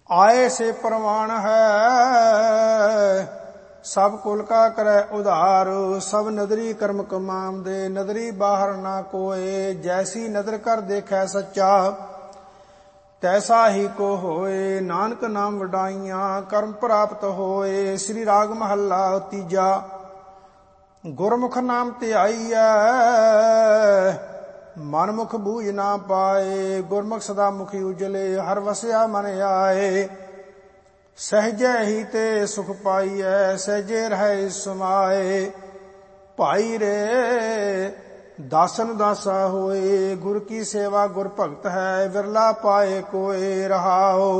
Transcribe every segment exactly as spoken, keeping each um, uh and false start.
आए से प्रमाण है सब कुल का करे उधार। सब नदरी कर्म कमाम दे नदरी बाहर ना कोए। जैसी नदर कर देखै सच्चा तैसा ही को होए। नानक नाम वडाइयां कर्म प्राप्त होए। श्री राग महला तीजा। गुरमुख नाम ਧਿਆਈਐ ਮਨ ਮੁਖ ਬੂਝ ਨਾ ਪਾਏ। ਗੁਰਮੁਖ ਸਦਾ ਮੁਖੀ ਉਜਲੇ ਹਰ ਵਸਿਆ ਮਨ ਆਏ। ਸਹਜੈ ਹੀ ਤੇ ਸੁਖ ਪਾਈਐ ਸਹਜੇ ਰਹਿ ਸਮਾਏ। ਭਾਈ ਰੇ ਦਾਸਨ ਦਾਸਾ ਹੋਏ। ਗੁਰ ਕੀ ਸੇਵਾ ਗੁਰ ਭਗਤ ਹੈ ਵਿਰਲਾ ਪਾਏ ਕੋਏ ਰਹਾਓ।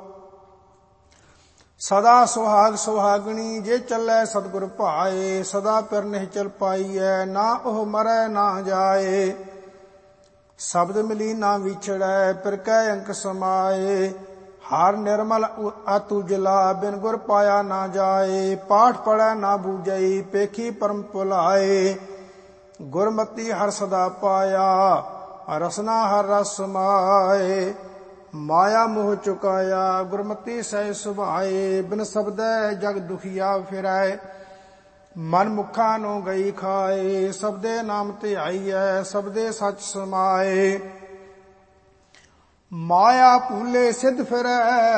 ਸਦਾ ਸੁਹਾਗ ਸੁਹਾਗਣੀ ਜੇ ਚੱਲੈ ਸਤਿਗੁਰ ਭਾਏ। ਸਦਾ ਪਿਰ ਨਿਹਚਲ ਪਾਈਐ ਨਾ ਉਹ ਮਰੈ ਨਾ ਜਾਏ। ਸ਼ਬਦ ਮਿਲੀ ਨਾ ਵਿਛੜੈ ਪਿਰ ਕੈ ਅੰਕ ਸਮਾਏ। ਹਰ ਨਿਰਮਲ ਅਤੁ ਜਲਾ ਬਿਨ ਗੁਰ ਪਾਇਆ ਨਾ ਜਾਏ। ਪਾਠ ਪੜੈ ਨਾ ਬੂਝਈ ਪੇਖੀ ਪਰਮ ਭੁਲਾਏ। ਗੁਰਮਤੀ ਹਰ ਸਦਾ ਪਾਇਆ ਰਸਨਾ ਹਰ ਰਸ ਸਮਾਏ। ਮਾਇਆ ਮੋਹ ਚੁਕਾਇਆ ਗੁਰਮਤੀ ਸਹਿ ਸੁਭਾਏ। ਬਿਨ ਸ਼ਬਦੈ ਜਗ ਦੁਖੀਆ ਫਿਰੈ ਮਨ ਮੁਖਾਂ ਨੂੰ ਗਈ ਖਾਏ। ਸਬਦੇ ਨਾਮ ਧਿਆਈਐ ਸਬਦੇ ਸੱਚ ਸਮਾਏ। ਮਾਇਆ ਭੂਲੇ ਸਿੱਧ ਫਿਰੈ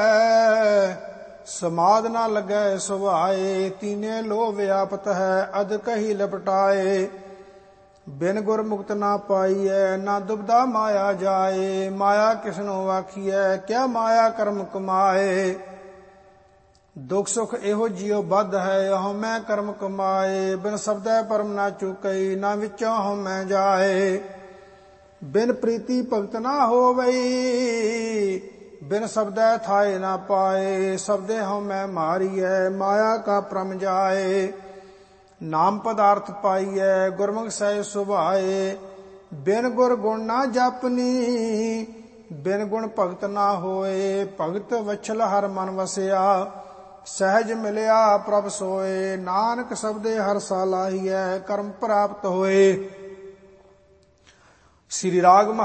ਸਮਾਦ ਨਾ ਲੱਗੈ ਸੁਭਾਏ। ਤੀਨੇ ਲੋਭ ਵਿਆਪਤ ਹੈ ਅਦ ਕਹੀ ਲਪਟਾਏ। ਬਿਨ ਗੁਰ ਮੁਕਤ ਨਾ ਪਾਈਐ ਨਾ ਦੁਬਦਾ ਮਾਇਆ ਜਾਏ। ਮਾਇਆ ਕਿਸਨੂੰ ਆਖੀਐ ਕਿਆ ਮਾਇਆ ਕਰਮ ਕਮਾਏ। ਦੁਖ ਸੁਖ ਇਹੋ ਜਿਉ ਬੱਧ ਹੈ ਹਉ ਮੈਂ ਕਰਮ ਕਮਾਏ। ਬਿਨ ਸ਼ਬਦੈ ਪਰਮ ਨਾ ਚੁਕਈ ਨਾ ਵਿੱਚੋਂ ਹਉ ਮੈਂ ਜਾਏ। ਬਿਨ ਪ੍ਰੀਤੀ ਭਗਤ ਨਾ ਹੋਵਈ ਬਿਨ ਸ਼ਬਦੈ ਥਾਏ ਨਾ ਪਾਏ। ਸ਼ਬਦੇ ਹਉ ਮੈਂ ਮਾਰੀਐ ਮਾਇਆ ਕਾ ਭ੍ਰਮ ਜਾਏ। ਨਾਮ ਪਦਾਰਥ ਪਾਈਐ ਗੁਰਮੁਖ ਸਹਿ ਸੁਭਾਏ। ਬਿਨ ਗੁਰ ਗੁਣ ਨਾ ਜਪਨੀ ਬਿਨ ਗੁਣ ਭਗਤ ਨਾ ਹੋਏ। ਭਗਤ ਵਛਲ ਹਰ ਮਨ ਵਸਿਆ ਸਹਿਜ ਮਿਲਿਆ ਪ੍ਰਭ ਸੋਏ। ਨਾਨਕ ਸਬਦੇ ਹਰ ਸਾਲਾਹੀਐ ਕਰਮ ਪ੍ਰਾਪਤ ਹੋਏ। ਸ੍ਰੀ ਰਾਗ